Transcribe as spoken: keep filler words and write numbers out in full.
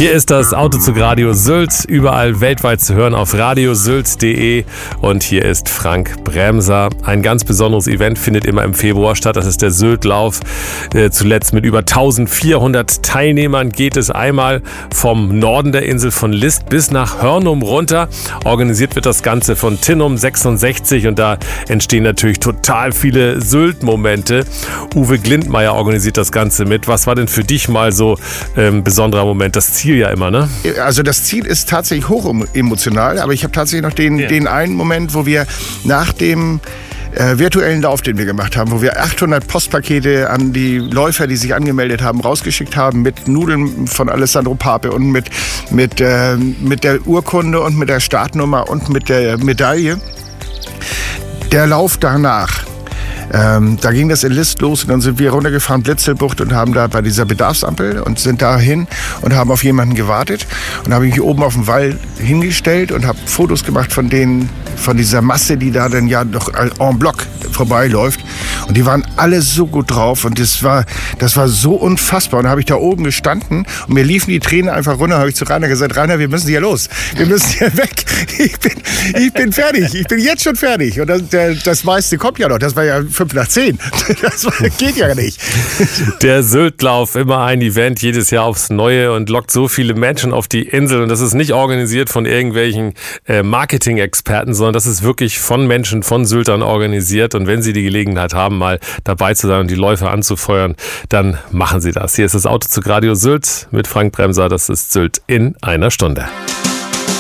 Hier ist das Autozug Radio Sylt, überall weltweit zu hören auf radiosylt punkt de und hier ist Frank Bremser. Ein ganz besonderes Event findet immer im Februar statt, das ist der Syltlauf. Äh, zuletzt mit über eintausendvierhundert Teilnehmern geht es einmal vom Norden der Insel von List bis nach Hörnum runter. Organisiert wird das Ganze von Tinnum sechsundsechzig und da entstehen natürlich total viele Sylt-Momente. Uwe Glindmeier organisiert das Ganze mit. Was war denn für dich mal so ein ähm, besonderer Moment? Das Ziel ja immer, ne? Also das Ziel ist tatsächlich hoch emotional, aber ich habe tatsächlich noch den, ja. den einen Moment, wo wir nach dem äh, virtuellen Lauf, den wir gemacht haben, wo wir achthundert Postpakete an die Läufer, die sich angemeldet haben, rausgeschickt haben mit Nudeln von Alessandro Pape und mit, mit, äh, mit der Urkunde und mit der Startnummer und mit der Medaille. Der Lauf danach. Ähm, da ging das in List los und dann sind wir runtergefahren, Blitzelbucht, und haben da bei dieser Bedarfsampel und sind da hin und haben auf jemanden gewartet. Und habe ich mich oben auf dem Wall hingestellt und habe Fotos gemacht von denen, von dieser Masse, die da dann ja doch en bloc vorbeiläuft. Und die waren alle so gut drauf und das war, das war so unfassbar. Und dann habe ich da oben gestanden und mir liefen die Tränen einfach runter. Habe ich zu Rainer gesagt, Rainer, wir müssen hier los. Wir müssen hier weg. Ich bin, ich bin fertig. Ich bin jetzt schon fertig. Und das, der, das meiste kommt ja noch. Das war ja fünf nach zehn. Das war, geht ja nicht. Der Syltlauf, immer ein Event, jedes Jahr aufs Neue und lockt so viele Menschen auf die Insel. Und das ist nicht organisiert von irgendwelchen äh, Marketing-Experten, sondern das ist wirklich von Menschen, von Syltern organisiert. Und wenn Sie die Gelegenheit haben, mal dabei zu sein und die Läufer anzufeuern, dann machen Sie das. Hier ist das Autozug Radio Sylt mit Frank Bremser. Das ist Sylt in einer Stunde.